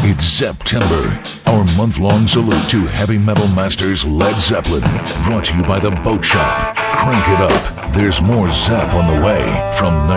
It's September, our month-long salute to heavy metal masters Led Zeppelin. Brought to you by The Boat Shop. Crank it up. There's more Zepp on the way from